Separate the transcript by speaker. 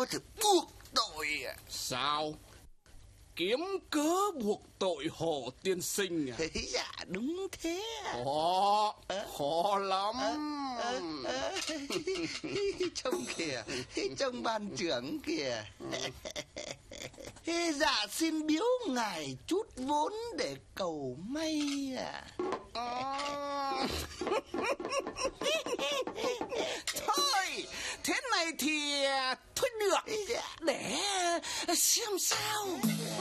Speaker 1: thể buộc tội.
Speaker 2: Sao? Kiếm cớ buộc tội Hồ tiên sinh à?
Speaker 1: Dạ đúng thế.
Speaker 2: Khó lắm.
Speaker 1: Trông kìa, trông ban trưởng kìa. Dạ xin biếu ngài chút vốn để cầu may à.
Speaker 2: Thôi, thế này thì thôi được. Để xem sao.